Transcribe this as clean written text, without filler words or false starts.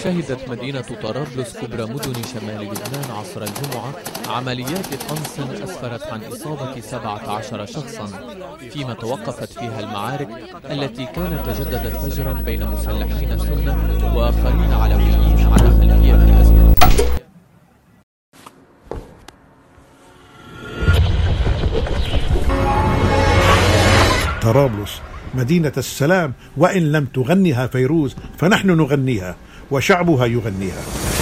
شهدت مدينة طرابلس كبرى مدن شمال لبنان عصر الجمعة عمليات قنص أسفرت عن إصابة 17 شخصا، فيما توقفت فيها المعارك التي كانت تجددت فجرا بين مسلحين سنة وآخرين علويين على خلفية الأزمة. طرابلس مدينة السلام، وإن لم تغنها فيروز فنحن نغنيها وشعبها يغنيها.